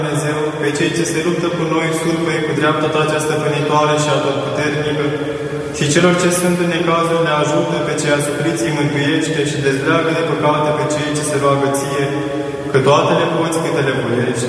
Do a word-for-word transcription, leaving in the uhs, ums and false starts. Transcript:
Dumnezeu, pe cei ce se luptă cu noi, surpăi cu dreapta ta cea stăpânitoare și atotputernică, și celor ce sunt în necazuri le ajută, pe cei asupriți îi mântuiește și dezleagă de păcate pe cei ce se roagă ție, că toate le poți câte le voiești.